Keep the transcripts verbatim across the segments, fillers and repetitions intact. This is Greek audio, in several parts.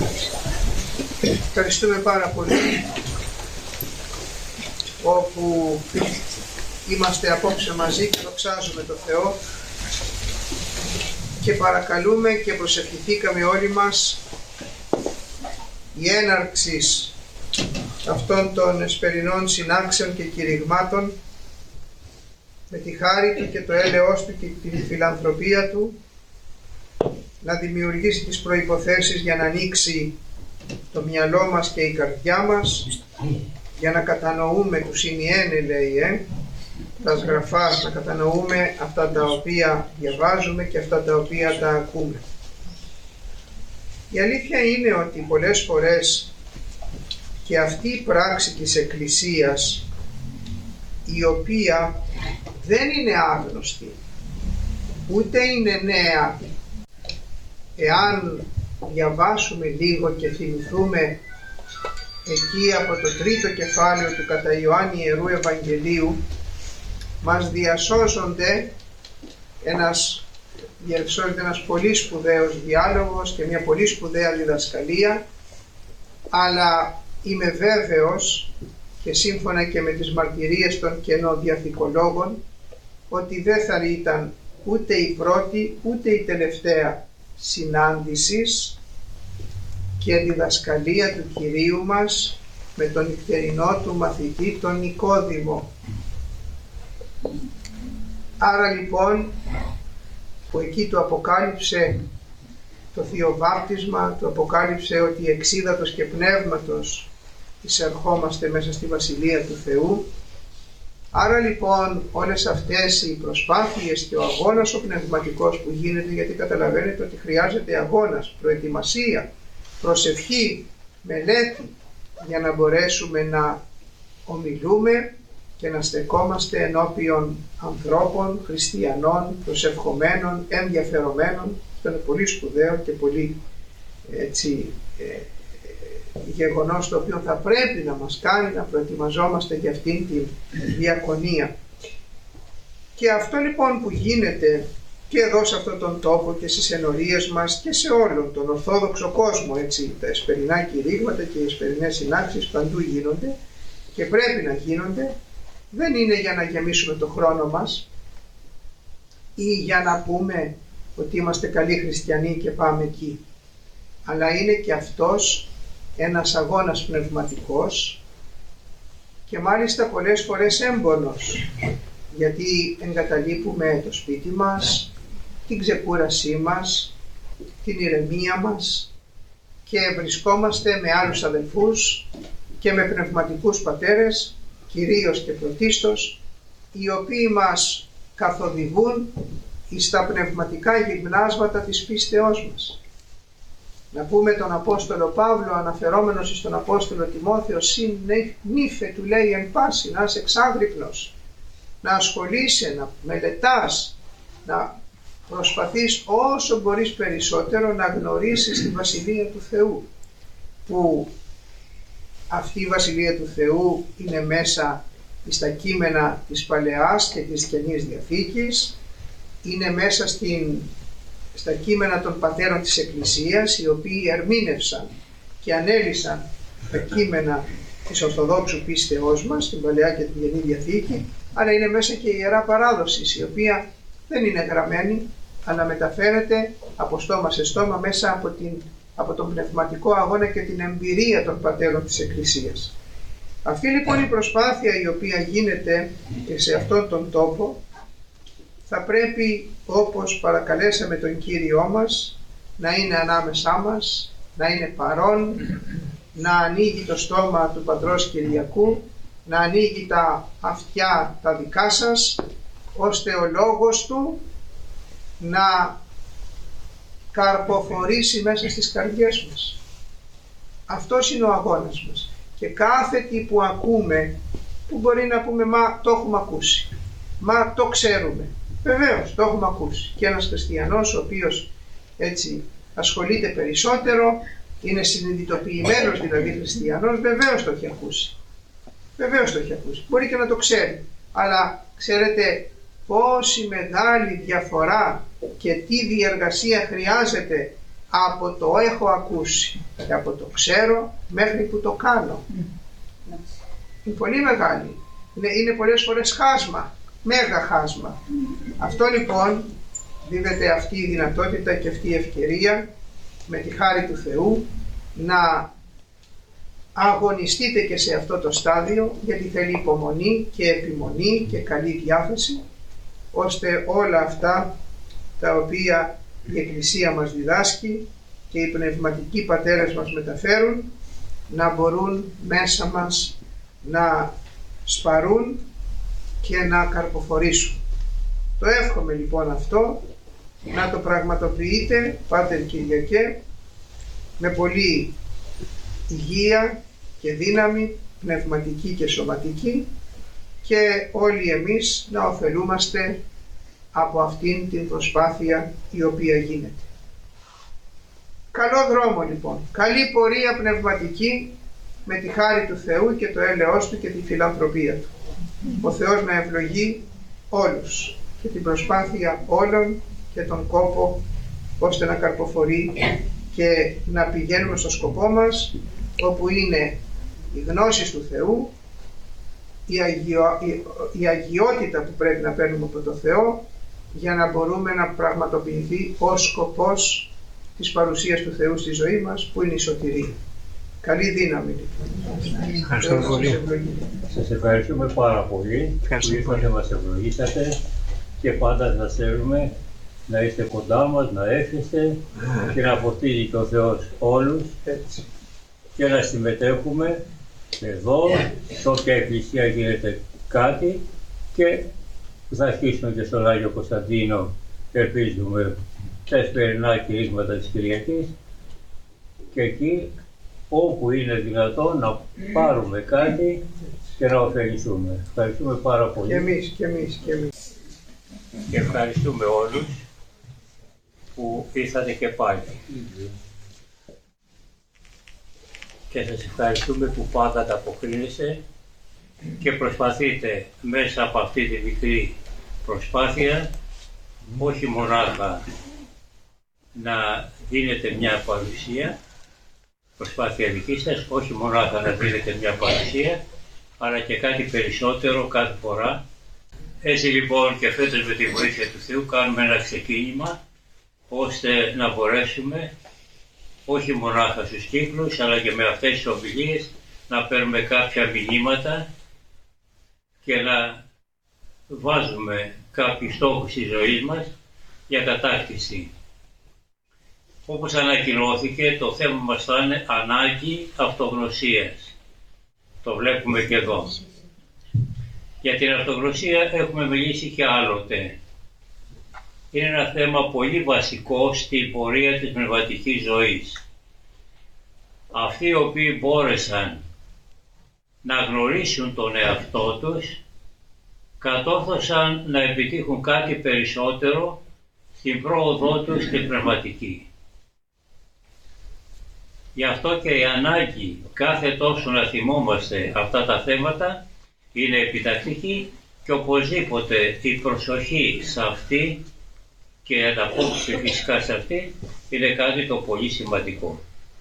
Ευχαριστούμε πάρα πολύ όπου είμαστε απόψε μαζί και δοξάζουμε το Θεό και παρακαλούμε και προσευχηθήκαμε όλοι μας η έναρξη αυτών των εσπερινών συνάξεων και κηρυγμάτων με τη χάρη Του και το έλεος Του και τη φιλανθρωπία Του να δημιουργήσει τις προϋποθέσεις για να ανοίξει το μυαλό μας και η καρδιά μας για να κατανοούμε του συνιένε, λέει, ε, τα γραφάς, να κατανοούμε αυτά τα οποία διαβάζουμε και αυτά τα οποία τα ακούμε. Η αλήθεια είναι ότι πολλές φορές και αυτή η πράξη της Εκκλησίας, η οποία δεν είναι άγνωστη, ούτε είναι νέα, εάν διαβάσουμε λίγο και θυμηθούμε εκεί από το τρίτο κεφάλαιο του κατά Ιωάννη Ιερού Ευαγγελίου, μας διασώζονται ένας, διασώζεται ένας πολύ σπουδαίος διάλογος και μια πολύ σπουδαία διδασκαλία, αλλά είμαι βέβαιος και σύμφωνα και με τις μαρτυρίες των καινοδιαθηκολόγων ότι δεν θα ήταν ούτε η πρώτη ούτε η τελευταία συνάντησης και διδασκαλία του Κυρίου μας με τον νυχτερινό του μαθητή τον Νικόδημο. Άρα λοιπόν που εκεί του αποκάλυψε το Θείο Βάπτισμα, του αποκάλυψε ότι εξίδατος και πνεύματος εισερχόμαστε μέσα στη Βασιλεία του Θεού. Άρα λοιπόν όλες αυτές οι προσπάθειες και ο αγώνας ο πνευματικός που γίνεται, γιατί καταλαβαίνετε ότι χρειάζεται αγώνας, προετοιμασία, προσευχή, μελέτη για να μπορέσουμε να ομιλούμε και να στεκόμαστε ενώπιον ανθρώπων, χριστιανών, προσευχομένων, ενδιαφερομένων. Αυτό είναι πολύ σπουδαίο και πολύ έτσι, ε, γεγονός το οποίο θα πρέπει να μας κάνει να προετοιμαζόμαστε για αυτήν τη διακονία. Και αυτό λοιπόν που γίνεται και εδώ σε αυτόν τον τόπο και στις ενορίες μας και σε όλον τον Ορθόδοξο κόσμο, έτσι, τα εσπερινά κηρύγματα και οι εσπερινές συνάξεις παντού γίνονται και πρέπει να γίνονται, δεν είναι για να γεμίσουμε το χρόνο μας ή για να πούμε ότι είμαστε καλοί χριστιανοί και πάμε εκεί, αλλά είναι και αυτός ένας αγώνας πνευματικός και μάλιστα πολλές φορές έμπονος, γιατί εγκαταλείπουμε το σπίτι μας, την ξεκούρασή μας, την ηρεμία μας και βρισκόμαστε με άλλους αδελφούς και με πνευματικούς πατέρες, κυρίως και πρωτίστως, οι οποίοι μας καθοδηγούν στα πνευματικά γυμνάσματα της πίστεώς μας. Να πούμε τον Απόστολο Παύλο, αναφερόμενος στον Απόστολο Τιμόθεο, συν νύφε του λέει εν πάση, να είσαι εξάγρυπνος, να ασχολείσαι, να μελετάς, να προσπαθείς όσο μπορείς περισσότερο να γνωρίσεις τη Βασιλεία του Θεού, που αυτή η Βασιλεία του Θεού είναι μέσα στα κείμενα της Παλαιάς και της Καινής Διαθήκης, είναι μέσα στην, στα κείμενα των πατέρων της Εκκλησίας, οι οποίοι ερμήνευσαν και ανέλυσαν τα κείμενα της Ορθοδόξου πίστεώς μας, την Παλαιά και την Καινή Διαθήκη, αλλά είναι μέσα και η Ιερά Παράδοση, η οποία δεν είναι γραμμένη, αλλά μεταφέρεται από στόμα σε στόμα μέσα από, την, από τον πνευματικό αγώνα και την εμπειρία των πατέρων της Εκκλησίας. Αυτή λοιπόν η προσπάθεια η οποία γίνεται και σε αυτόν τον τόπο θα πρέπει, όπως παρακαλέσαμε τον Κύριό μας, να είναι ανάμεσά μας, να είναι παρόν, να ανοίγει το στόμα του Πατρός Κυριακού, να ανοίγει τα αυτιά τα δικά σας, ώστε ο λόγος του να καρποφορήσει μέσα στις καρδιές μας. Αυτός είναι ο αγώνας μας. Και κάθε τι που ακούμε, που μπορεί να πούμε μα το έχουμε ακούσει, μα το ξέρουμε, βεβαίως το έχουμε ακούσει. Και ένας χριστιανός ο οποίος έτσι ασχολείται περισσότερο, είναι συνειδητοποιημένος δηλαδή χριστιανός, βεβαίως το έχει ακούσει. Βεβαίως το έχει ακούσει. Μπορεί και να το ξέρει. Αλλά ξέρετε πόση μεγάλη διαφορά και τι διεργασία χρειάζεται από το έχω ακούσει και από το ξέρω μέχρι που το κάνω. Είναι πολύ μεγάλη. Είναι, είναι πολλές φορές χάσμα, μέγα χάσμα. Αυτό λοιπόν δίδεται αυτή η δυνατότητα και αυτή η ευκαιρία με τη χάρη του Θεού να αγωνιστείτε και σε αυτό το στάδιο, γιατί θέλει υπομονή και επιμονή και καλή διάθεση, ώστε όλα αυτά τα οποία η Εκκλησία μας διδάσκει και οι πνευματικοί πατέρες μας μεταφέρουν να μπορούν μέσα μας να σπαρούν και να καρποφορήσουν. Το εύχομαι λοιπόν αυτό να το πραγματοποιείτε, Πάτερ Κυριακέ, με πολύ υγεία και δύναμη πνευματική και σωματική, και όλοι εμείς να ωφελούμαστε από αυτήν την προσπάθεια η οποία γίνεται. Καλό δρόμο λοιπόν, καλή πορεία πνευματική με τη χάρη του Θεού και το έλεος Του και τη φιλανθρωπία Του. Ο Θεός να ευλογεί όλους και την προσπάθεια όλων και τον κόπο, ώστε να καρποφορεί και να πηγαίνουμε στο σκοπό μας, όπου είναι η γνώση του Θεού, η, αγιο, η, η αγιότητα που πρέπει να παίρνουμε από το Θεό, για να μπορούμε να πραγματοποιηθεί ο σκοπός της παρουσίας του Θεού στη ζωή μας, που είναι η σωτηρία. Καλή δύναμη. Ευχαριστώ πολύ. Σας ευχαριστούμε πάρα πολύ που ήρθατε, μας ευλογήσατε, και πάντα σας θέλουμε να είστε κοντά μας, να έρχεστε και να φορτίζει και ο Θεός όλους. Έτσι. Και να συμμετέχουμε εδώ, σε όποια εκκλησία γίνεται κάτι, και θα αρχίσουμε και στον Άγιο Κωνσταντίνο, ελπίζουμε, τα εσπερινά κηρύγματα της Κυριακής, και εκεί όπου είναι δυνατόν να πάρουμε κάτι και να ωφεληθούμε. Ευχαριστούμε πάρα πολύ. Και εμείς, και εμείς, και εμείς. Και ευχαριστούμε όλους που ήρθατε και πάλι. Και σας ευχαριστούμε που πάντα ανταποκρίνεστε και προσπαθείτε μέσα από αυτή τη μικρή προσπάθεια όχι μονάχα να δίνετε μια παρουσία, προσπάθεια δική σας, όχι μονάχα να δίνετε μια παρουσία, αλλά και κάτι περισσότερο κάθε φορά. Έτσι λοιπόν και φέτος με τη βοήθεια του Θεού κάνουμε ένα ξεκίνημα, ώστε να μπορέσουμε όχι μονάχα στους κύκλους, αλλά και με αυτές τις ομιλίες να παίρνουμε κάποια μηνύματα και να βάζουμε κάποιους στόχους της ζωής μας για κατάκτηση. Όπως ανακοινώθηκε, το θέμα μας θα είναι ανάγκη αυτογνωσίας. Το βλέπουμε και εδώ. Για την αυτογνωσία έχουμε μιλήσει και άλλοτε. Είναι ένα θέμα πολύ βασικό στην πορεία της πνευματικής ζωής. Αυτοί οι οποίοι μπόρεσαν να γνωρίσουν τον εαυτό τους, κατόρθωσαν να επιτύχουν κάτι περισσότερο στην πρόοδό τους στην πνευματική. Γι' αυτό και η ανάγκη κάθε τόσο να θυμόμαστε αυτά τα θέματα είναι επιτακτική, και οπωσδήποτε η προσοχή σε αυτή και η ανταπόκριση φυσικά σε αυτή είναι κάτι το πολύ σημαντικό.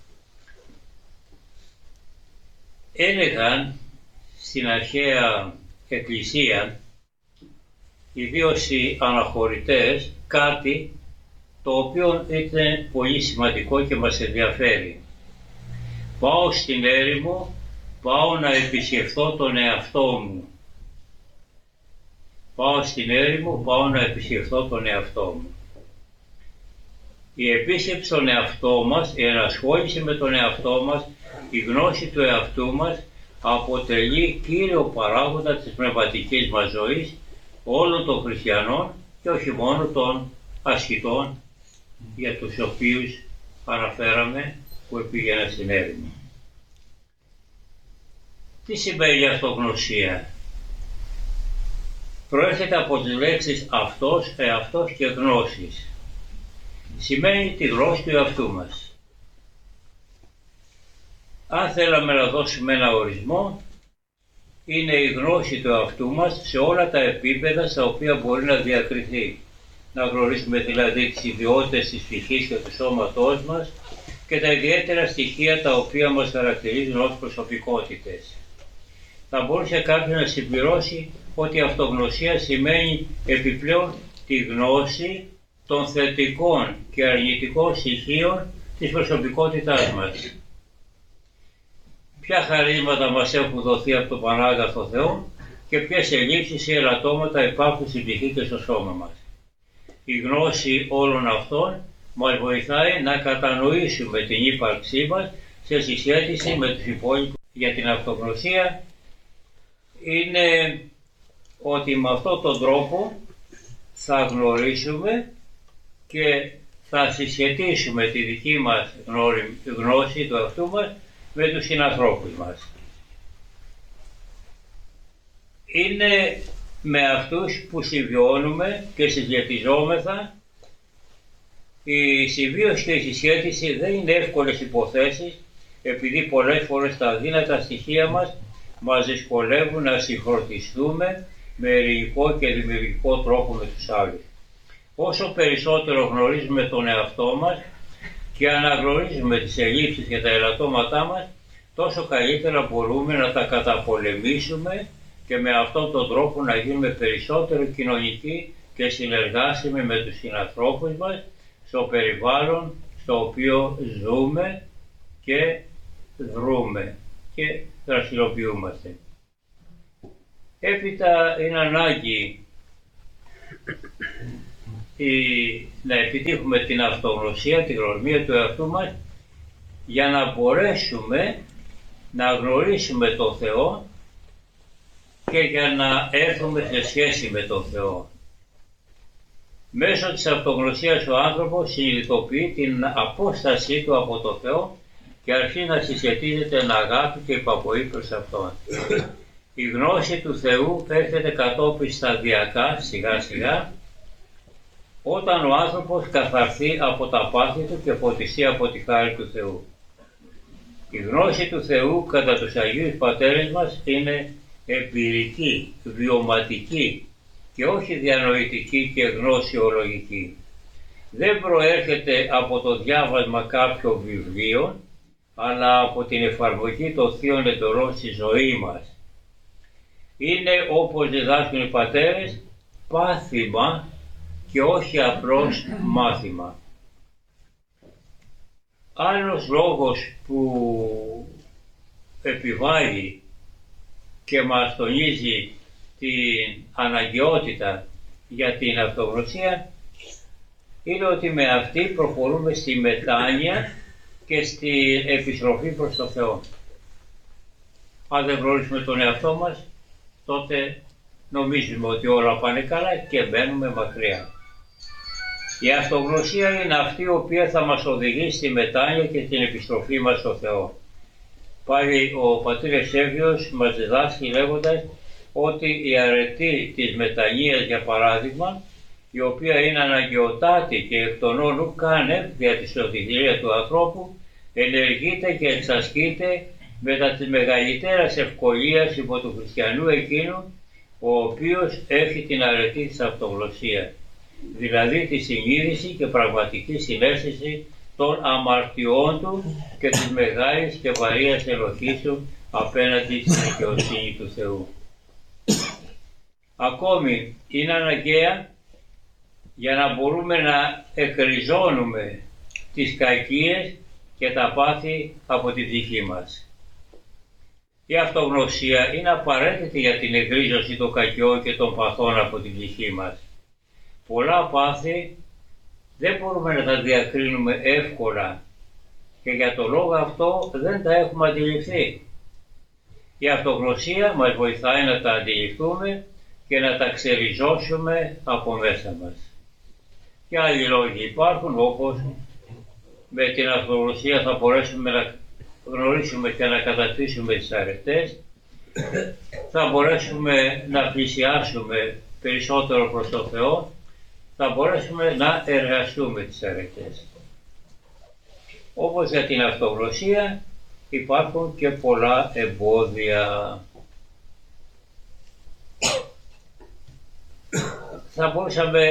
Έλεγαν στην αρχαία εκκλησία, ιδίως οι αναχωρητές, κάτι το οποίο ήταν πολύ σημαντικό και μας ενδιαφέρει. Πάω στην έρημο, πάω να επισκεφθώ τον εαυτό μου. Πάω στην έρημο, πάω να επισκεφθώ τον εαυτό μου. Η επίσκεψη στον εαυτό μας, η ενασχόληση με τον εαυτό μας, η γνώση του εαυτού μας αποτελεί κύριο παράγοντα της πνευματικής μας ζωής όλων των χριστιανών και όχι μόνο των ασκητών για τους οποίους αναφέραμε που πήγαιναν στην έρημο. Τι σημαίνει αυτογνωσία? Προέρχεται από τις λέξεις αυτός, εαυτός και γνώσης. Σημαίνει τη γνώση του εαυτού μας. Αν θέλαμε να δώσουμε ένα ορισμό, είναι η γνώση του εαυτού μας σε όλα τα επίπεδα στα οποία μπορεί να διακριθεί. να γνωρίσουμε δηλαδή τις ιδιότητες της ψυχής και του σώματός μας και τα ιδιαίτερα στοιχεία τα οποία μας χαρακτηρίζουν ως προσωπικότητες. Θα μπορούσε κάποιος να συμπληρώσει ότι η αυτογνωσία σημαίνει επιπλέον τη γνώση των θετικών και αρνητικών στοιχείων της προσωπικότητάς μας. Ποια χαρίσματα μας έχουν δοθεί από τον Πανάγαθο Θεό και ποιες ελλείψεις ή ελαττώματα υπάρχουν στην ψυχή και στο σώμα μας. Η γνώση όλων αυτών μας βοηθάει να κατανοήσουμε την ύπαρξή μας σε συσχέτιση με τους υπόλοιπους. Για την αυτογνωσία είναι ότι με αυτόν τον τρόπο θα γνωρίσουμε και θα συσχετίσουμε τη δική μας γνώση του εαυτού μας με τους συνανθρώπους μας. Είναι με αυτούς που συμβιώνουμε και συσχετιζόμεθα. Η συμβίωση και η συσχέτιση δεν είναι εύκολες υποθέσεις, επειδή πολλές φορές τα αδύνατα στοιχεία μας μας δυσκολεύουν να συγχρονιστούμε με ειρηνικό και δημιουργικό τρόπο με τους άλλους. Όσο περισσότερο γνωρίζουμε τον εαυτό μας και αναγνωρίζουμε τις ελλείψεις και τα ελαττώματά μας, τόσο καλύτερα μπορούμε να τα καταπολεμήσουμε και με αυτόν τον τρόπο να γίνουμε περισσότερο κοινωνικοί και συνεργάσιμοι με τους συνανθρώπους μας στο περιβάλλον στο οποίο ζούμε και δρούμε και δραστηριοποιούμαστε. Έπειτα είναι ανάγκη η, να επιτύχουμε την αυτογνωσία, την γνωριμία του εαυτού μας για να μπορέσουμε να γνωρίσουμε τον Θεό και για να έρθουμε σε σχέση με τον Θεό. Μέσω της αυτογνωσίας ο άνθρωπος συνειδητοποιεί την απόστασή του από τον Θεό και αρχίζει να συσχετίζεται εν αγάπη και υπακοή προς Αυτόν. Η γνώση του Θεού έρχεται κατόπιν σταδιακά, σιγά σιγά, όταν ο άνθρωπος καθαρθεί από τα πάθη του και φωτιστεί από τη χάρη του Θεού. Η γνώση του Θεού κατά τους Αγίους Πατέρες μας είναι εμπειρική, βιωματική και όχι διανοητική και γνωσιολογική. Δεν προέρχεται από το διάβασμα κάποιων βιβλίων, αλλά από την εφαρμογή των θείων εντολών στη ζωή μας. Είναι, όπως διδάσκουν οι πατέρες, πάθημα και όχι απλώς μάθημα. Άλλος λόγος που επιβάλλει και μας τονίζει την αναγκαιότητα για την αυτογνωσία είναι ότι με αυτή προχωρούμε στη μετάνοια και στην επιστροφή προς το Θεό. Αν δεν γνωρίσουμε τον εαυτό μας, τότε νομίζουμε ότι όλα πάνε καλά και μπαίνουμε μακριά. Η αυτογνωσία είναι αυτή η οποία θα μας οδηγήσει στη μετάνοια και την επιστροφή μας στο Θεό. Πάλι ο πατήρ Ευσέβιος μας διδάσκει λέγοντας ότι η αρετή της μετανοίας, για παράδειγμα, η οποία είναι αναγκαιοτάτη και εκ των όνου κάνευ δια τη σωτηρία του ανθρώπου, ενεργείται και εξασκείται μετά της μεγαλύτερας ευκολίας υπό του χριστιανού εκείνου, ο οποίος έχει την αρετή της αυτογνωσίας, δηλαδή τη συνείδηση και πραγματική συναίσθηση των αμαρτιών του και της μεγάλης και βαρύας ενοχής του απέναντι στη δικαιοσύνη του Θεού. Ακόμη είναι αναγκαία για να μπορούμε να εκριζώνουμε τις κακίες και τα πάθη από τη ψυχή μας. Η αυτογνωσία είναι απαραίτητη για την εκρίζωση των κακιών και των παθών από την ψυχή μας. Πολλά πάθη δεν μπορούμε να τα διακρίνουμε εύκολα και για το λόγο αυτό δεν τα έχουμε αντιληφθεί. Η αυτογνωσία μας βοηθάει να τα αντιληφθούμε και να τα ξεριζώσουμε από μέσα μας. Και άλλοι λόγοι υπάρχουν, όπως με την αυτογνωσία θα μπορέσουμε να γνωρίσουμε και να κατακτήσουμε τις αρετές, θα μπορέσουμε να πλησιάσουμε περισσότερο προς τον Θεό, θα μπορέσουμε να εργαστούμε τις αρετές. Όπως για την αυτογνωσία υπάρχουν και πολλά εμπόδια. Θα μπορούσαμε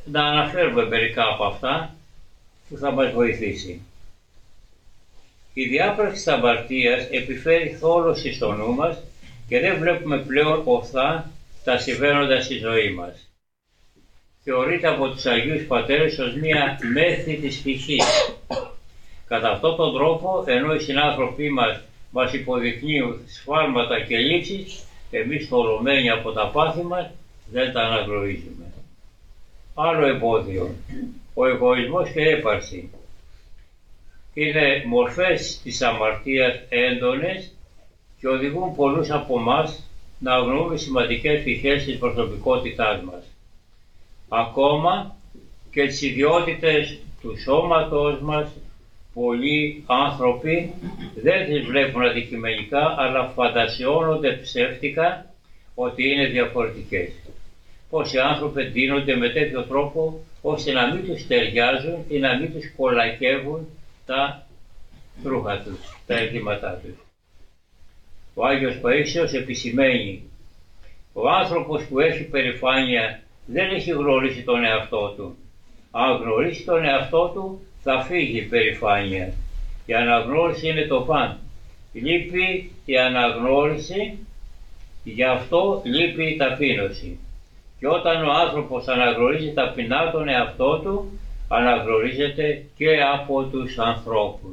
να αναφέρουμε μερικά από αυτά που θα μας βοηθήσει. Η διάπραξη της αμαρτίας επιφέρει θόλωση στο νου μας και δεν βλέπουμε πλέον ορθά τα συμβαίνοντα στη ζωή μας. Θεωρείται από τους Αγίους Πατέρες ως μία μέθη της φυχής. Κατά αυτόν τον τρόπο, ενώ οι συνάνθρωποι μας μας υποδεικνύουν σφάλματα και λήψεις, εμείς θολωμένοι από τα πάθη μας δεν τα αναγνωρίζουμε. Άλλο εμπόδιο, ο εγωισμός και έπαρση. Είναι μορφές της αμαρτίας έντονες και οδηγούν πολλούς από εμάς να αγνοούμε σημαντικές πτυχές της προσωπικότητάς μας. Ακόμα και τις ιδιότητες του σώματός μας, πολλοί άνθρωποι δεν τις βλέπουν αντικειμενικά, αλλά φαντασιώνονται ψεύτικα ότι είναι διαφορετικές. Πόσοι άνθρωποι ντύνονται με τέτοιο τρόπο ώστε να μην τους ταιριάζουν ή να μην τους κολακεύουν τα ρούχα τους, τα αισθήματά τους. Ο Άγιος Παΐσιος επισημαίνει: ο άνθρωπος που έχει περηφάνεια δεν έχει γνωρίσει τον εαυτό του. Αν γνωρίσει τον εαυτό του θα φύγει η περηφάνεια. Η αναγνώριση είναι το παν. Λείπει η αναγνώριση, γι' αυτό λείπει η ταπείνωση. Και όταν ο άνθρωπος αναγνωρίζει ταπεινά τον εαυτό του, αναγνωρίζεται και από τους ανθρώπους.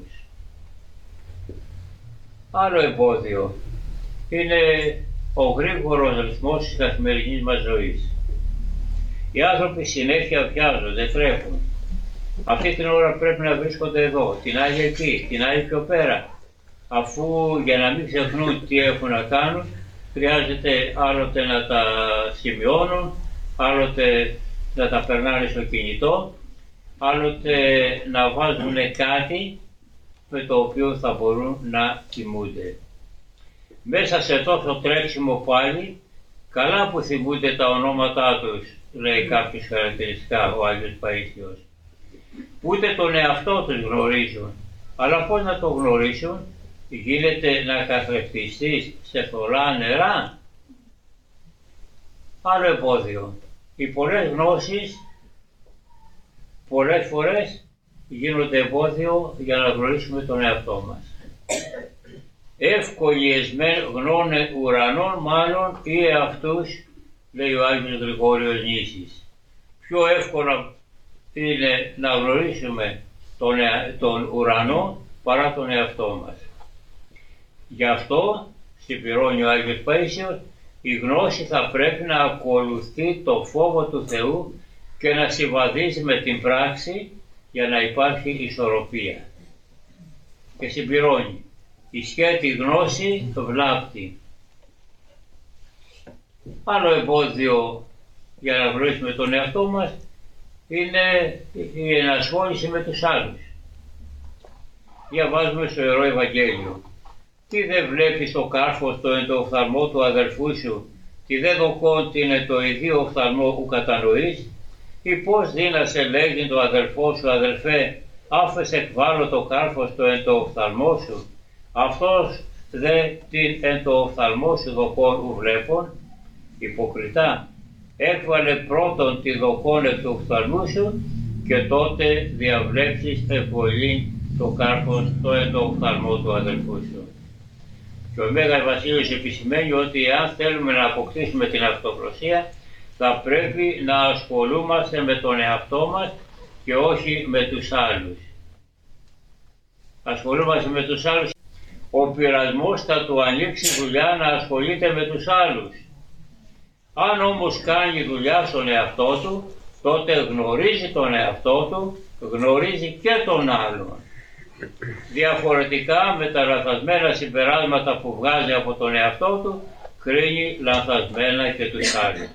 Άλλο εμπόδιο είναι ο γρήγορος ρυθμός της καθημερινής μας ζωής. Οι άνθρωποι συνέχεια βιάζονται, τρέχουν. Αυτή την ώρα πρέπει να βρίσκονται εδώ, την άλλη εκεί, την άλλη πιο πέρα. Αφού για να μην ξεχνούν τι έχουν να κάνουν, χρειάζεται άλλοτε να τα σημειώνουν, άλλοτε να τα περνάνε στο κινητό, άλλοτε να βάζουν κάτι με το οποίο θα μπορούν να κοιμούνται. Μέσα σε τόσο τρέξιμο πάλι, καλά που θυμούνται τα ονόματά τους, λέει κάποιος χαρακτηριστικά ο Άγιος Παΐσιος. Ούτε τον εαυτό τους γνωρίζουν, αλλά πώς να το γνωρίσουν? Γίνεται να καθρεφτιστείς σε θολά νερά. Άλλο εμπόδιο. Οι πολλές γνώσεις πολλές φορές γίνονται εμπόδιο για να γνωρίσουμε τον εαυτό μας. Εύκολοι εσμέν γνώνε ουρανών μάλλον ή εαυτούς, λέει ο Άγιος Γρηγόριος Νήσης. Πιο εύκολα είναι να γνωρίσουμε τον, τον ουρανό παρά τον εαυτό μας. Γι' αυτό, συμπληρώνει ο Άγιος Παΐσιος, η γνώση θα πρέπει να ακολουθεί το φόβο του Θεού και να συμβαδίζει με την πράξη για να υπάρχει ισορροπία. Και συμπληρώνει, η σχέτη γνώση βλάπτει. Άλλο εμπόδιο για να γνωρίσουμε τον εαυτό μας είναι η ενασχόληση με τους άλλους. Διαβάζουμε στο Ιερό Ευαγγέλιο: τι δεν βλέπεις το κάρφο στο εν το οφθαλμό του αδελφού σου, τι δεν δοκόν τι είναι το ιδίο οφθαλμό που κατανοείς, ή πώς δύνασε λέγει το αδελφό σου, αδελφέ, άφεσαι εκβάλλω το κάρφο στο εν το οφθαλμό σου, αυτός δε την εν το οφθαλμό σου δοκόν ου βλέπων. Υποκριτά, έκβαλε πρώτον τη δοκόν εκ του οφθαλμού σου και τότε διαβλέψεις ευβολή το κάρφο στο εν το οφθαλμό του αδελφού σου. Και ο Μέγας Βασίλειος επισημαίνει ότι αν θέλουμε να αποκτήσουμε την αυτοπροσία, θα πρέπει να ασχολούμαστε με τον εαυτό μας και όχι με τους άλλους. Ασχολούμαστε με τους άλλους. Ο πειρασμός θα του ανοίξει δουλειά να ασχολείται με τους άλλους. Αν όμως κάνει δουλειά στον εαυτό του, τότε γνωρίζει τον εαυτό του, γνωρίζει και τον άλλον. Διαφορετικά με τα λανθασμένα συμπεράσματα που βγάζει από τον εαυτό του, κρίνει λανθασμένα και τους άλλους.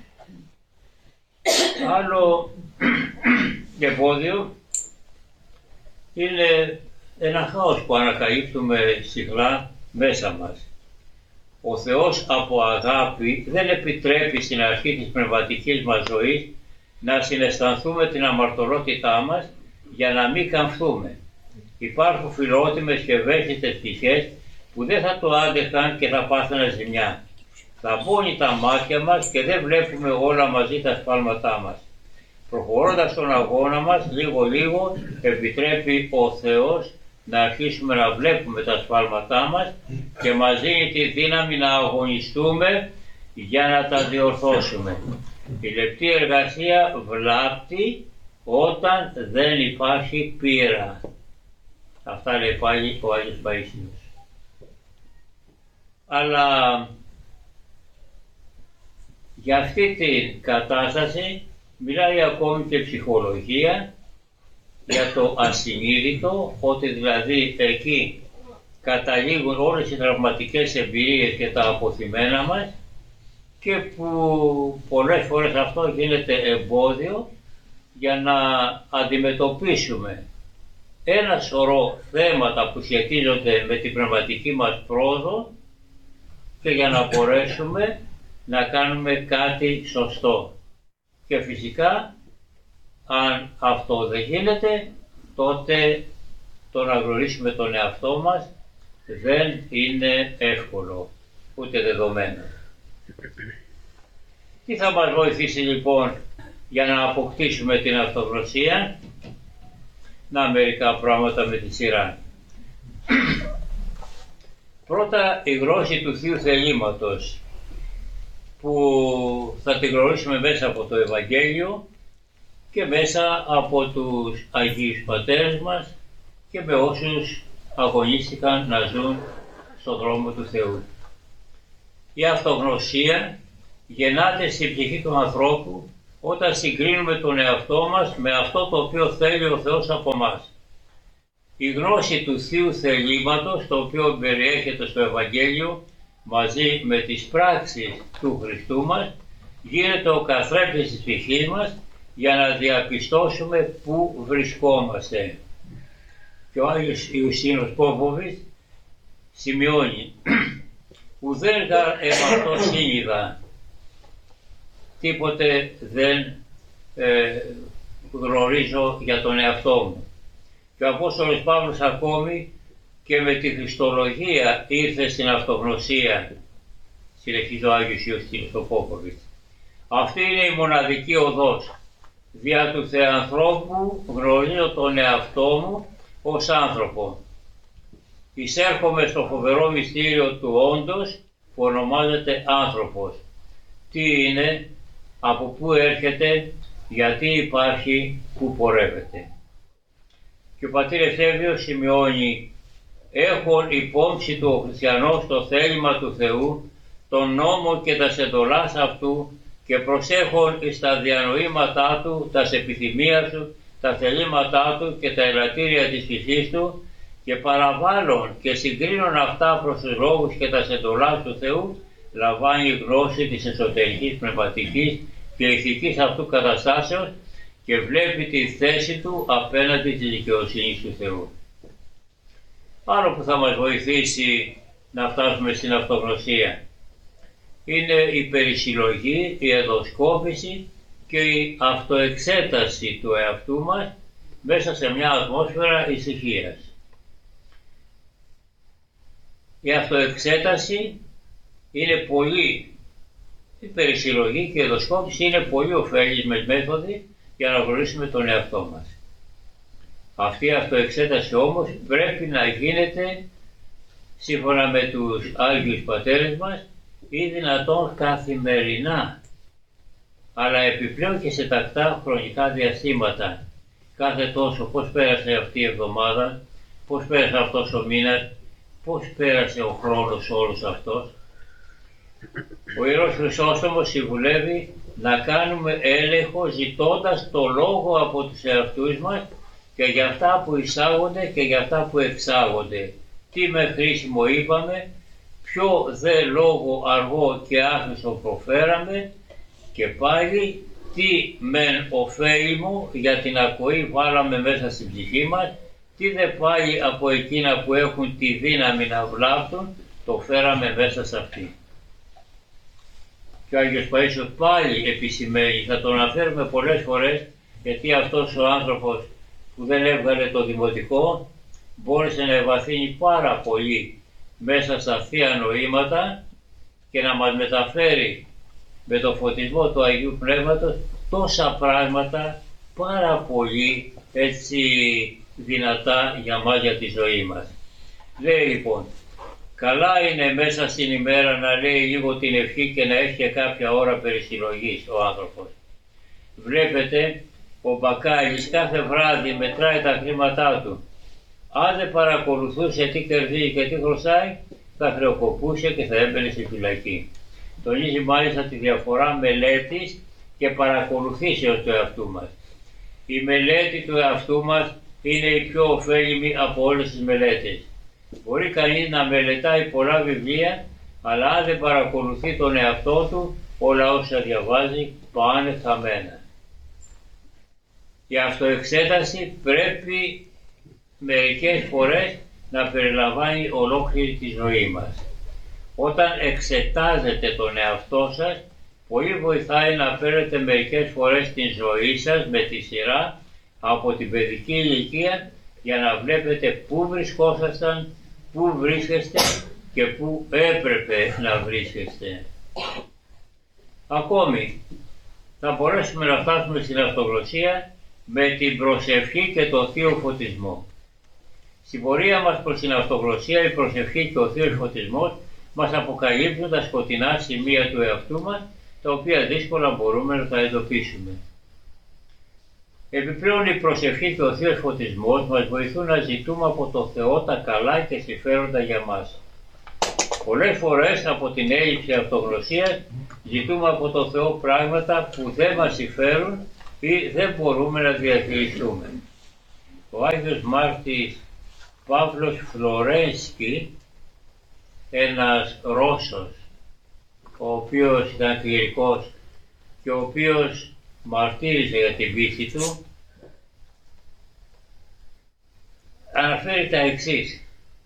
Άλλο εμπόδιο είναι ένα χάος που ανακαλύπτουμε συχνά μέσα μας. Ο Θεός από αγάπη δεν επιτρέπει στην αρχή της πνευματικής μας ζωής να συναισθανθούμε την αμαρτωλότητά μας για να μην καμφθούμε. Υπάρχουν φιλότιμες και ευαίσθητες πτυχές που δεν θα το άντεχαν και θα πάθαιναν ζημιά. Θα μπώνει τα μάτια μας και δεν βλέπουμε όλα μαζί τα σφάλματά μας. Προχωρώντας τον αγώνα μας, λίγο λίγο επιτρέπει ο Θεός να αρχίσουμε να βλέπουμε τα σφάλματά μας και μας δίνει τη δύναμη να αγωνιστούμε για να τα διορθώσουμε. Η λεπτή εργασία βλάπτει όταν δεν υπάρχει πείρα. Αυτά λέει πάλι ο Άγιος Παΐσιος. Αλλά για αυτή την κατάσταση μιλάει ακόμη και ψυχολογία, για το ασυνείδητο, ότι δηλαδή εκεί καταλήγουν όλες οι τραυματικές εμπειρίες και τα αποθυμένα μας και που πολλές φορές αυτό γίνεται εμπόδιο για να αντιμετωπίσουμε ένα σωρό θέματα που σχετίζονται με την πνευματική μας πρόοδο και για να μπορέσουμε να κάνουμε κάτι σωστό. Και φυσικά, αν αυτό δεν γίνεται, τότε το να γνωρίσουμε τον εαυτό μας δεν είναι εύκολο, ούτε δεδομένο. Τι θα μας βοηθήσει λοιπόν για να αποκτήσουμε την αυτογνωσία? Να, μερικά πράγματα με τη σειρά. Πρώτα, η γνώση του Θείου Θελήματος, που θα την γνωρίσουμε μέσα από το Ευαγγέλιο και μέσα από τους Αγίους Πατέρες μας και με όσους αγωνίστηκαν να ζουν στον δρόμο του Θεού. Η αυτογνωσία γεννάται στην ψυχή του ανθρώπου όταν συγκρίνουμε τον εαυτό μας με αυτό το οποίο θέλει ο Θεός από μας. Η γνώση του Θείου Θελήματος, το οποίο περιέχεται στο Ευαγγέλιο, μαζί με τις πράξεις του Χριστού μας, γίνεται ο καθρέφτης της ψυχής μας για να διαπιστώσουμε πού βρισκόμαστε. Και ο Άγιος Ιουστίνος Πόποβης σημειώνει «Ουδέν γαρ εμαυτό σύνειδα», τίποτε δεν ε, γνωρίζω για τον εαυτό μου. Και ο Απόστολος Παύλος ακόμη και με τη Χριστολογία ήρθε στην αυτογνωσία, συνεχίζει ο Άγιος Ιουστίνος ο Πόποβης. Αυτή είναι η μοναδική οδός. Δια του Θεανθρώπου γνωρίζω τον εαυτό μου ως άνθρωπο. Εισέρχομαι στο φοβερό μυστήριο του όντος που ονομάζεται άνθρωπος. Τι είναι, από πού έρχεται, γιατί υπάρχει, πού πορεύεται. Και ο πατήρ Ευσέβιος σημειώνει «Έχων υπόμψη του ο χριστιανός το θέλημα του Θεού, τον νόμο και τα εντολάς αυτού και προσέχων εις τα διανοήματά του, τα επιθυμία του, τα θελήματά του και τα ελαττήρια της φυσής του και παραβάλλον και συγκρίνων αυτά προς τους λόγους και τα εντολάς του Θεού, λαμβάνει γνώση της εσωτερικής πνευματικής και ηθικής αυτού καταστάσεως και βλέπει τη θέση του απέναντι της δικαιοσύνης του Θεού». Άλλο που θα μας βοηθήσει να φτάσουμε στην αυτογνωσία είναι η περισυλλογή, η ενδοσκόπηση και η αυτοεξέταση του εαυτού μας μέσα σε μια ατμόσφαιρα ησυχίας. Η αυτοεξέταση είναι πολύ, η περισυλλογή και η ενδοσκόπηση είναι πολύ ωφέλιμες μέθοδοι για να γνωρίσουμε τον εαυτό μας. Αυτή η αυτοεξέταση όμως πρέπει να γίνεται σύμφωνα με τους Άγιους Πατέρες μας ή δυνατόν καθημερινά, αλλά επιπλέον και σε τακτά χρονικά διαστήματα. Κάθε τόσο πώς πέρασε αυτή η εβδομάδα, πώς πέρασε αυτός ο μήνας, πώς πέρασε ο χρόνος όλος αυτός. Ο Ιερός Χρυσόστομος συμβουλεύει να κάνουμε έλεγχο ζητώντας το λόγο από τους εαυτούς μας και για αυτά που εισάγονται και για αυτά που εξάγονται. Τι με χρήσιμο είπαμε, ποιο δε λόγο αργό και άχρηστο προφέραμε και πάλι τι μεν ωφέλιμο για την ακοή βάλαμε μέσα στην ψυχή μας, τι δε πάλι από εκείνα που έχουν τη δύναμη να βλάπτουν το φέραμε μέσα σε αυτή. Και ο Άγιος Παΐσιος πάλι επισημαίνει, θα τον αναφέρουμε πολλές φορές, γιατί αυτός ο άνθρωπος που δεν έβγαλε το δημοτικό μπόρεσε να ευαθύνει πάρα πολύ μέσα στα Θεία Νοήματα και να μας μεταφέρει με το φωτισμό του Αγίου Πνεύματος τόσα πράγματα πάρα πολύ έτσι δυνατά για μας, για τη ζωή μας. Λέει λοιπόν, καλά είναι μέσα στην ημέρα να λέει λίγο την ευχή και να έχει και κάποια ώρα περισυλλογής ο άνθρωπος. Βλέπετε, ο μπακάλις κάθε βράδυ μετράει τα χρήματά του. Αν δεν παρακολουθούσε τι κερδίζει και τι χρωστάει, θα χρεοκοπούσε και θα έμπαινε στη φυλακή. Τονίζει μάλιστα τη διαφορά μελέτης και παρακολουθήσεως του εαυτού μας. Η μελέτη του εαυτού μας είναι η πιο ωφέλιμη από όλες τις μελέτες. Μπορεί κανείς να μελετάει πολλά βιβλία, αλλά αν δεν παρακολουθεί τον εαυτό του, όλα όσα διαβάζει πάνε χαμένα. Η αυτοεξέταση πρέπει μερικές φορές να περιλαμβάνει ολόκληρη τη ζωή μας. Όταν εξετάζετε τον εαυτό σας, πολύ βοηθάει να φέρετε μερικές φορές την ζωή σας με τη σειρά από την παιδική ηλικία για να βλέπετε πού βρισκόσασταν, πού βρίσκεστε και πού έπρεπε να βρίσκεστε. Ακόμη, θα μπορέσουμε να φτάσουμε στην αυτογνωσία με την προσευχή και το θείο φωτισμό. Στην πορεία μας προς την αυτογνωσία, η προσευχή και ο θείος φωτισμός μας αποκαλύπτουν τα σκοτεινά σημεία του εαυτού μας, τα οποία δύσκολα μπορούμε να τα εντοπίσουμε. Επιπλέον η προσευχή και ο θείος φωτισμός μας βοηθούν να ζητούμε από το Θεό τα καλά και συμφέροντα για μας. Πολλές φορές από την έλλειψη αυτογνωσίας ζητούμε από το Θεό πράγματα που δεν μας συμφέρουν ή δεν μπορούμε να διαχειριστούμε. Ο Άγιος Μάρτης Παύλος Φλωρένσκι, ένας Ρώσος, ο οποίος ήταν κληρικός και ο οποίος μαρτύρησε για την πίστη του, αναφέρει τα εξής.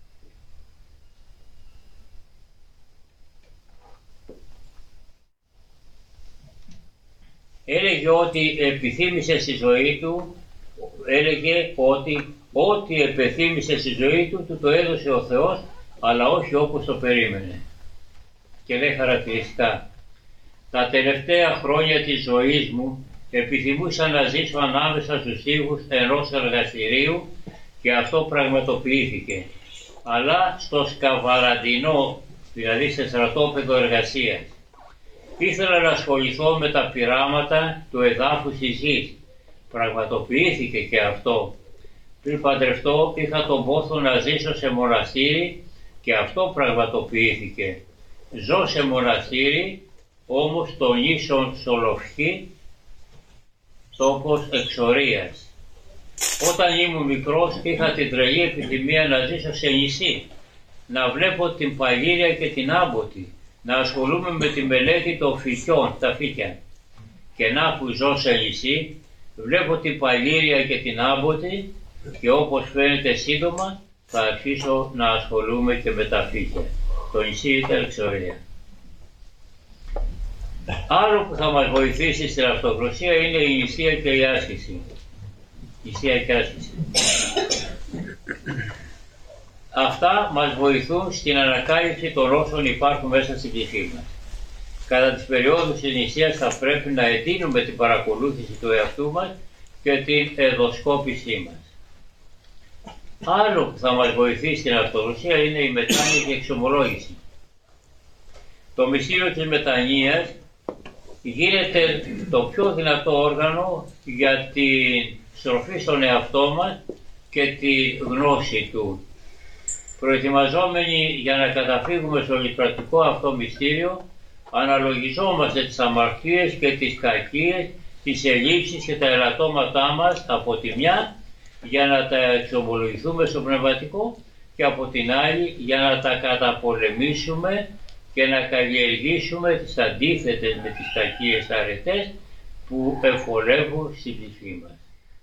Έλεγε ότι επιθύμησε στη ζωή του, έλεγε ότι ό,τι επιθύμησε στη ζωή του, του το έδωσε ο Θεός, αλλά όχι όπως το περίμενε. Και λέει χαρακτηριστικά, τα τελευταία χρόνια της ζωής μου επιθυμούσα να ζήσω ανάμεσα στους τοίχους ενός εργαστηρίου και αυτό πραγματοποιήθηκε. Αλλά στο σκαβαραντινό, δηλαδή σε στρατόπεδο εργασίας, ήθελα να ασχοληθώ με τα πειράματα του εδάφους της γης. Πραγματοποιήθηκε και αυτό. Πριν παντρευτώ είχα τον πόθο να ζήσω σε μοναστήρι και αυτό πραγματοποιήθηκε. Ζω σε μοναστήρι, όμως στον ίσον Σολοφχή, τόπος εξορίας. Όταν ήμουν μικρός είχα την τρελή επιθυμία να ζήσω σε νησί, να βλέπω την Παλήρια και την Άμποτη, να ασχολούμαι με τη μελέτη των φυκιών, τα φύκια. Και να που ζω σε νησί, βλέπω την Παλήρια και την Άμποτη και όπως φαίνεται σύντομα θα αρχίσω να ασχολούμαι και με τα φύκια. Το νησί ήταν εξορία. Άλλο που θα μας βοηθήσει στην αυτογνωσία είναι η νησία και η άσκηση. Νησία και άσκηση. Αυτά μας βοηθούν στην ανακάλυψη των όσων υπάρχουν μέσα στην ψυχή μας. Κατά τις περιόδους της νησίας θα πρέπει να εντείνουμε την παρακολούθηση του εαυτού μας και την εδοσκόπησή μας. Άλλο που θα μας βοηθήσει στην αυτογνωσία είναι η μετάνοια και η εξομολόγηση. Το μυστήριο της μετανοίας γίνεται το πιο δυνατό όργανο για την στροφή στον εαυτό μας και τη γνώση του. Προετοιμαζόμενοι για να καταφύγουμε στο λιπρακτικό αυτό μυστήριο, αναλογιζόμαστε τις αμαρτίες και τις κακίες, τις ελλείψεις και τα ελαττώματά μας από τη μια για να τα εξομολογηθούμε στο πνευματικό και από την άλλη για να τα καταπολεμήσουμε και να καλλιεργήσουμε τις αντίθετες με τις κακίες αρετές που εφολεύουν στην ψυχή μας.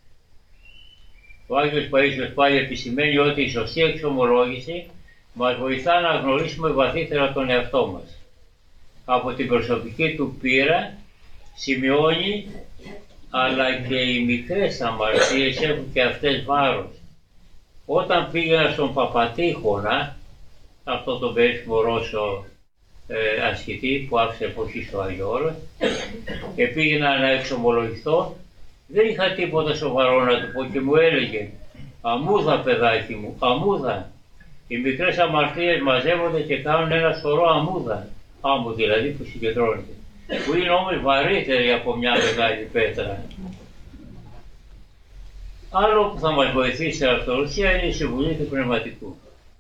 Ο Άγιος Παΐσιος πάλι επισημαίνει ότι η σωστή εξομολόγηση μας βοηθά να γνωρίσουμε βαθύτερα τον εαυτό μας. Από την προσωπική του πείρα σημειώνει, αλλά και οι μικρές αμαρτίες έχουν και αυτές βάρος. Όταν πήγαινα στον Παπατήχωνα, αυτό τον περίφημο Ρώσο ε, ασκητή που άφησε εποχή στο Άγιο Όρος και πήγαινα να εξομολογηθώ. Δεν είχα τίποτα σοβαρό να του πω και μου έλεγε «Αμούδα παιδάκι μου, αμούδα, οι μικρές αμαρτίες μαζεύονται και κάνουν ένα σωρό αμούδα», άμμου δηλαδή που συγκεντρώνεται, που είναι όμως βαρύτερη από μια μεγάλη πέτρα. Άλλο που θα μας βοηθήσει στην αυτογνωσία είναι η συμβουλή του πνευματικού.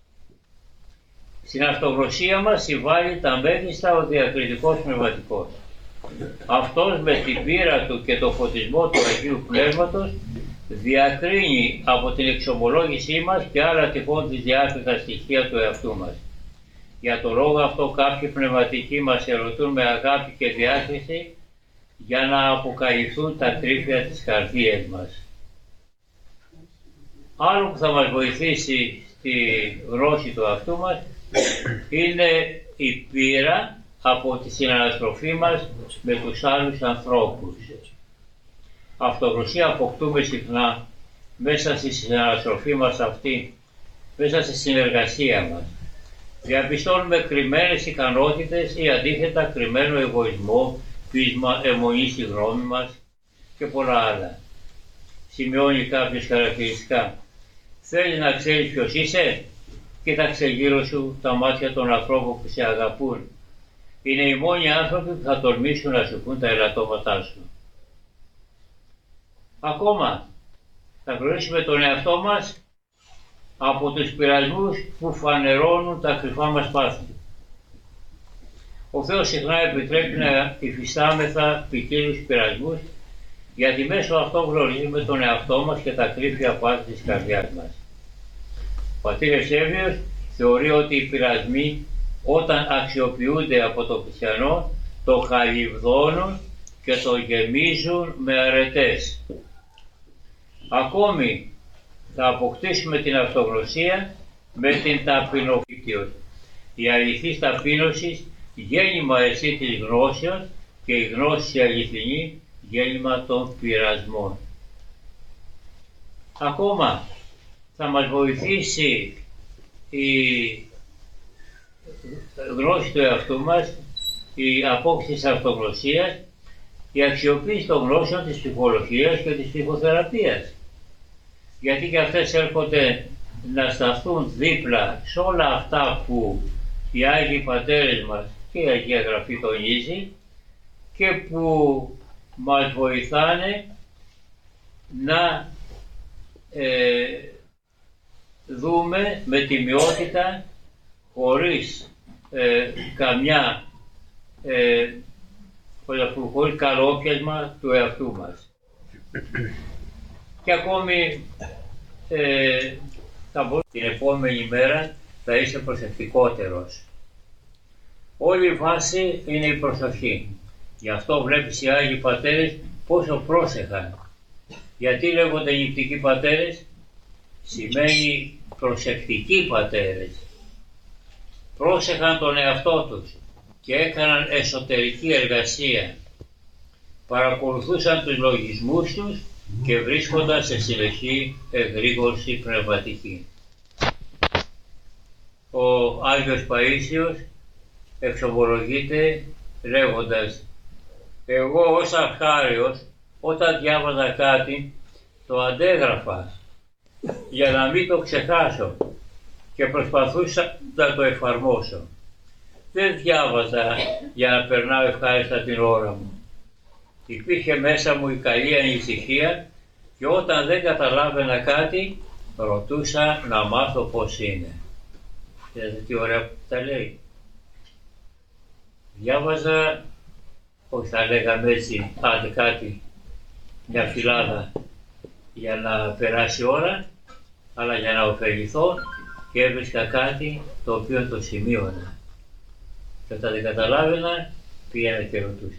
Στην αυτογνωσία μας συμβάλλει τα μέγιστα ο διακριτικός πνευματικός. Αυτός με την πείρα του και το φωτισμό του Αγίου Πνεύματος διακρίνει από την εξομολόγησή μας και άλλα τυχόν δυσδιάκριτα στοιχεία του εαυτού μας. Για τον λόγο αυτό κάποιοι πνευματικοί μας ερωτούν με αγάπη και διάκριση για να αποκαλυφθούν τα κρύφια της καρδίας μας. Άλλο που θα μας βοηθήσει στη γνώση του εαυτού μας είναι η πείρα από τη συναναστροφή μας με τους άλλους ανθρώπους. Αυτογνωσία αποκτούμε συχνά μέσα στη συναναστροφή μας αυτή, μέσα στη συνεργασία μας. Διαπιστώνουμε κρυμμένες ικανότητες ή αντίθετα κρυμμένο εγωισμό, πείσμα, αιμονή στη γνώμη μας και πολλά άλλα. Σημειώνει κάποιες χαρακτηριστικά. Θέλεις να ξέρεις ποιος είσαι? Κοίταξε γύρω σου τα μάτια των ανθρώπων που σε αγαπούν. Είναι οι μόνοι άνθρωποι που θα τολμήσουν να σου πούν τα ελαττώματά σου. Ακόμα, θα γνωρίσουμε τον εαυτό μας από τους πειρασμούς που φανερώνουν τα κρυφά μας πάθη. Ο Θεός συχνά επιτρέπει να υφιστάμεθα ποικίλους πειρασμούς, γιατί μέσω αυτό γνωρίζουμε τον εαυτό μας και τα κρύφια πάθη της καρδιάς μας. Ο πατήρ Ευσέβιος θεωρεί ότι οι πειρασμοί όταν αξιοποιούνται από το χριστιανό το χαλιβδώνουν και το γεμίζουν με αρετές. Ακόμη θα αποκτήσουμε την αυτογνωσία με την ταπεινοποίηση. Η αληθής ταπείνωση γέννημα εσύ της γνώσεως και η γνώση αληθινή γέννημα των πειρασμών. Ακόμα θα μας βοηθήσει η γνώση του εαυτού μας, η απόκτηση της αυτογνωσίας, η αξιοποίηση των γνώσεων της ψυχολογίας και της ψυχοθεραπείας. Γιατί και αυτές έρχονται να σταθούν δίπλα σε όλα αυτά που οι Άγιοι Πατέρες μας και η Αγία Γραφή τονίζει και που μας βοηθάνε να ε, δούμε με τιμιότητα, χωρίς ε, καμιά ε, χωρίς καλόπιασμα του εαυτού μας. Και ακόμη ε, θα μπορείς, την επόμενη μέρα θα είσαι προσεκτικότερος. Όλη η βάση είναι η προσοχή. Γι' αυτό βλέπεις οι Άγιοι Πατέρες πόσο πρόσεχαν. Γιατί λέγονται νηπτικοί πατέρες? Σημαίνει προσεκτικοί πατέρες. Πρόσεχαν τον εαυτό τους και έκαναν εσωτερική εργασία. Παρακολουθούσαν τους λογισμούς τους και βρίσκονταν σε συνεχή εγρήγορση πνευματική. Ο Άγιος Παΐσιος εξομολογείται λέγοντας «Εγώ ως αρχάριος όταν διάβαζα κάτι το αντέγραφα για να μην το ξεχάσω και προσπαθούσα να το εφαρμόσω. Δεν διάβαζα για να περνάω ευχάριστα την ώρα μου. Υπήρχε μέσα μου η καλή ανησυχία και όταν δεν καταλάβαινα κάτι ρωτούσα να μάθω πώς είναι». Είδατε τι ωραία που τα λέει. Διάβαζα, όχι θα λέγαμε έτσι, άντε κάτι, μια φυλάδα για να περάσει ώρα, αλλά για να ωφεληθώ και έβρισκα κάτι το οποίο το σημείωνα. Και όταν δεν καταλάβαινα, πήγαινα και ρωτούσα.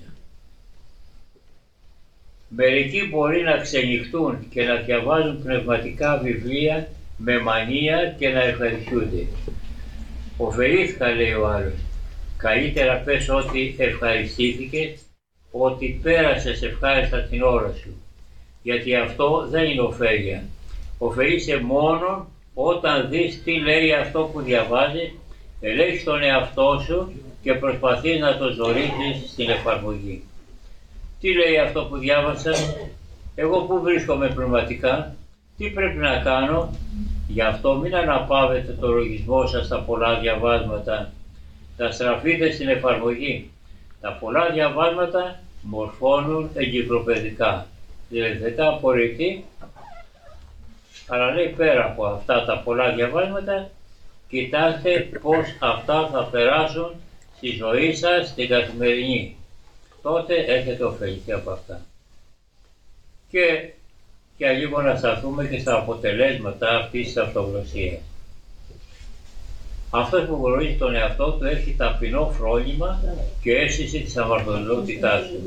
Μερικοί μπορεί να ξενυχτούν και να διαβάζουν πνευματικά βιβλία με μανία και να ευχαριστούνται. Ωφελήθηκα, λέει ο άλλος. Καλύτερα πες ότι ευχαριστήθηκες, ότι πέρασες ευχάριστα την ώρα σου. Γιατί αυτό δεν είναι ωφέλεια. Ωφελείσαι μόνο όταν δεις τι λέει αυτό που διαβάζεις, ελέγχεις τον εαυτό σου και προσπαθείς να το ζωρίσεις στην εφαρμογή. Τι λέει αυτό που διάβασα? Εγώ που βρίσκομαι πνευματικά, τι πρέπει να κάνω? Γι' αυτό μην αναπαύετε το λογισμό σας στα πολλά διαβάσματα, θα στραφείτε στην εφαρμογή. Τα πολλά διαβάσματα μορφώνουν εγκυκλοπαιδικά, δηλαδή δεν τα απορρίπτει, αλλά λέει πέρα από αυτά τα πολλά διαβάσματα, κοιτάξτε πως αυτά θα περάσουν στη ζωή σας στην καθημερινή. Τότε έχετε ωφεληθεί από αυτά. Και για λίγο να σταθούμε και στα αποτελέσματα αυτής της αυτογνωσίας. Αυτός που γνωρίζει τον εαυτό του έχει ταπεινό φρόνημα και αίσθηση της αμαρτωλότητάς του.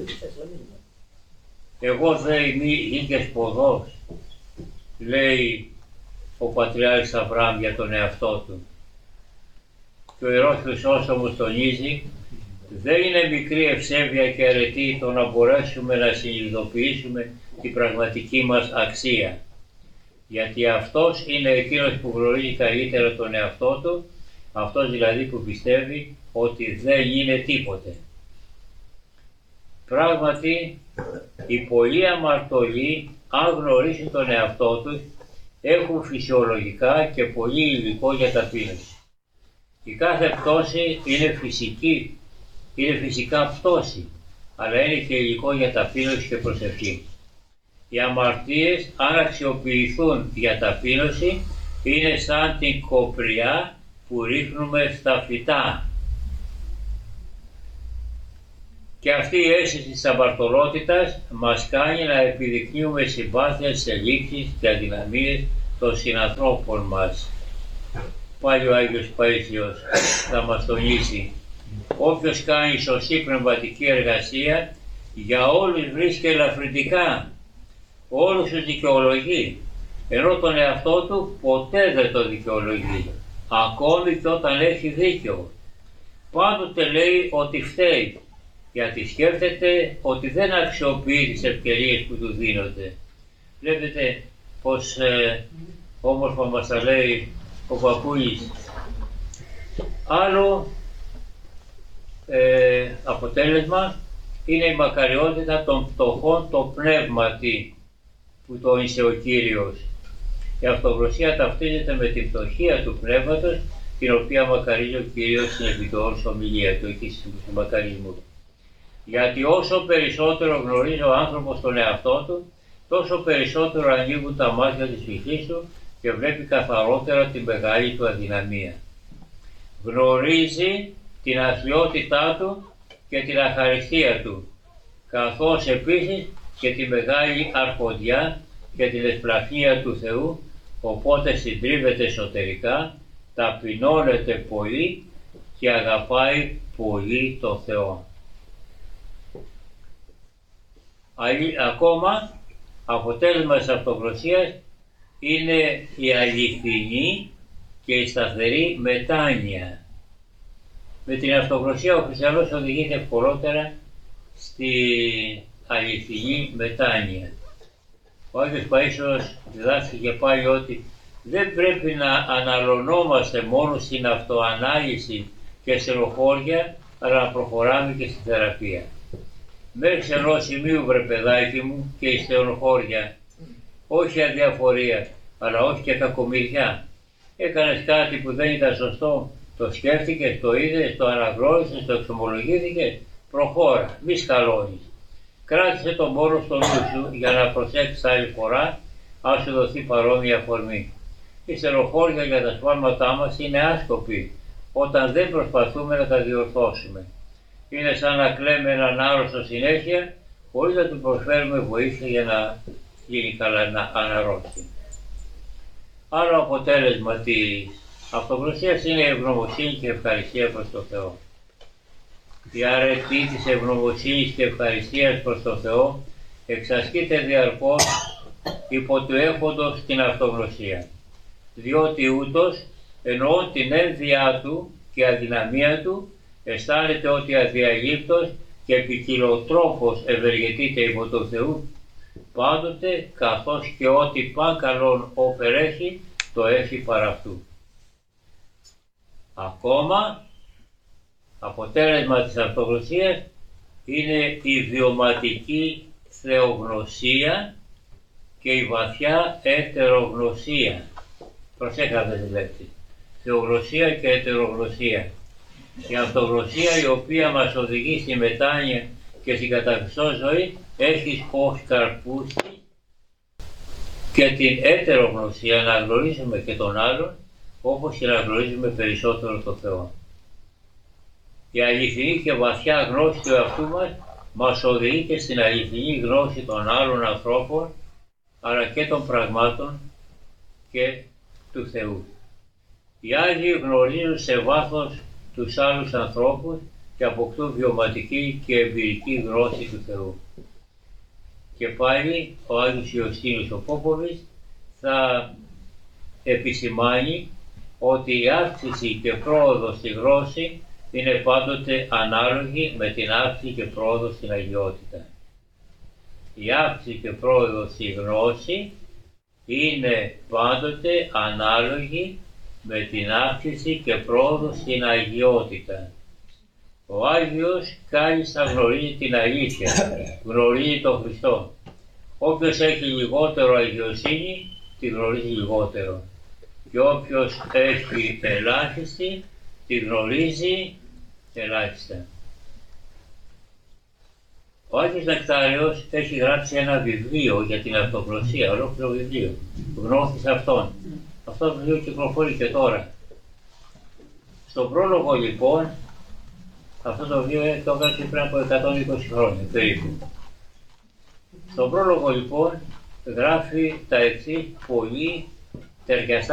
Εγώ δε μη ήγες ποδός, λέει ο Πατριάρχης Αβραάμ για τον εαυτό του. Και ο Ιερός Χρυσόστομος τονίζει, δεν είναι μικρή ευσέβεια και αρετή το να μπορέσουμε να συνειδητοποιήσουμε την πραγματική μας αξία. Γιατί αυτός είναι εκείνος που γνωρίζει καλύτερα τον εαυτό του, αυτός δηλαδή που πιστεύει ότι δεν είναι τίποτε. Πράγματι, οι πολλοί αμαρτωλοί, αν γνωρίσουν τον εαυτό τους, έχουν φυσιολογικά και πολύ υλικό για ταπείνωση. Η κάθε πτώση είναι φυσική, είναι φυσικά πτώση, αλλά είναι και υλικό για ταπείνωση και προσευχή. Οι αμαρτίες, αν αξιοποιηθούν για ταπείνωση, είναι σαν την κοπριά που ρίχνουμε στα φυτά. Και αυτή η αίσθηση της αμαρτωλότητας μας κάνει να επιδεικνύουμε συμπάθεια στις ελλείψεις και αδυναμίες των συνανθρώπων μας. Πάλι ο Άγιος Παΐσιος θα μας τονίσει, όποιος κάνει σωστή πνευματική εργασία, για όλους βρίσκει ελαφρυντικά, όλους τους δικαιολογεί, ενώ τον εαυτό του ποτέ δεν το δικαιολογεί, ακόμη και όταν έχει δίκιο. Πάντοτε λέει ότι φταίει, γιατί σκέφτεται ότι δεν αξιοποιεί τις ευκαιρίες που του δίνονται. Βλέπετε πως ε, όμορφα μας τα λέει ο Παπούλης. Άλλο ε, αποτέλεσμα είναι η μακαριότητα των πτωχών το πνεύματι που τόνισε ο Κύριος. Η αυτογνωσία ταυτίζεται με την πτωχία του πνεύματος, την οποία μακαρίζει ο Κύριος στην επιτόρους ομιλία του, εκεί στους μακαρισμούς. Γιατί όσο περισσότερο γνωρίζει ο άνθρωπος τον εαυτό του, τόσο περισσότερο ανοίγουν τα μάτια της ψυχής του και βλέπει καθαρότερα την μεγάλη του αδυναμία. Γνωρίζει την αθλιότητά του και την αχαριστία του, καθώς επίσης και τη μεγάλη αρχοντιά και την εσπλαχνία του Θεού, οπότε συντρίβεται εσωτερικά, ταπεινώνεται πολύ και αγαπάει πολύ τον Θεό. Ακόμα αποτέλεσμα της αυτογνωσίας είναι η αληθινή και η σταθερή μετάνοια. Με την αυτογνωσία ο χριστιανός οδηγείται ευκολότερα στη αληθινή μετάνοια. Ο Άγιος Παΐσιος διδάσκηκε πάλι ότι δεν πρέπει να αναλωνόμαστε μόνο στην αυτοανάλυση και στενοχώρια, αλλά να προχωράμε και στη θεραπεία. Μέχρι ενός σημείου, βρε παιδάκι μου, και η στενοχώρια, όχι αδιαφορία, αλλά όχι και κακομοιριά. Έκανες κάτι που δεν ήταν σωστό, το σκέφτηκες, το είδες, το αναγνώρισες, το εξομολογήθηκες, προχώρα, μη σκαλώνεις. Κράτησε τον πόνο στο νου σου για να προσέξεις άλλη φορά, αν σου δοθεί παρόμοια αφορμή. Η στενοχώρια για τα σφάλματά μας είναι άσκοπη, όταν δεν προσπαθούμε να τα διορθώσουμε. Είναι σαν να κλαίμε έναν άρρωστο συνέχεια, χωρίς να του προσφέρουμε βοήθεια για να γίνει καλά, να αναρρώσει. Άλλο αποτέλεσμα της αυτογνωσίας είναι η ευγνωμοσύνη και ευχαριστία προς τον Θεό. Η αρετή της ευγνωμοσύνης και ευχαριστίας προς τον Θεό εξασκείται διαρκώς υπό του έχοντος την αυτογνωσία, διότι ούτως εννοώ την ένδυά του και αδυναμία του, αισθάνεται ότι αδιαλείπτος και ποικιλοτρόπως ευεργετείται υπό τον Θεού πάντοτε, καθώς και ό,τι παν καλόν όπερ έχει, το έχει παρά αυτού. Ακόμα Αποτέλεσμα της αυτογνωσίας είναι η βιωματική θεογνωσία και η βαθιά ετερογνωσία. Προσέχετε αυτές τις λέξεις. Θεογνωσία και ετερογνωσία. Η αυτογνωσία, η οποία μας οδηγεί στη μετάνοια και στην κατακριστό ζωή, έχει ως καρπούς και την ετερογνωσία, να γνωρίζουμε και τον άλλον όπως και να γνωρίζουμε περισσότερο τον Θεό. Η αληθινή και βαθιά γνώση του εαυτού μας μας οδηγεί και στην αληθινή γνώση των άλλων ανθρώπων, αλλά και των πραγμάτων και του Θεού. Οι Άγιοι γνωρίζουν σε βάθος τους άλλους ανθρώπους και αποκτούν βιωματική και εμπειρική γνώση του Θεού. Και πάλι ο Άγιος Ιωστίνιος ο Πόποβης θα επισημάνει ότι η αύξηση και πρόοδος στη γνώση είναι πάντοτε ανάλογη με την αύξηση και πρόοδο στην αγιότητα. Η αύξηση και πρόοδο στη γνώση είναι πάντοτε ανάλογη με την αύξηση και πρόοδο στην αγιότητα. Ο Άγιος κάλλιστα γνωρίζει την αλήθεια, γνωρίζει τον Χριστό. Όποιος έχει λιγότερο αγιοσύνη, τη γνωρίζει λιγότερο. Και όποιος έχει ελάχιστη, τη γνωρίζει ελάχιστα. Ο Άγιος Νεκτάριος έχει γράψει ένα βιβλίο για την αυτογνωσία, ολόκληρο βιβλίο, γνώθης αυτών. Αυτό το βιβλίο κυκλοφορεί και τώρα. Στον πρόλογο λοιπόν, αυτό το βιβλίο το έγραψε πριν από εκατόν είκοσι χρόνια περίπου. Στον πρόλογο λοιπόν γράφει τα εξής πολύ ταιριαστά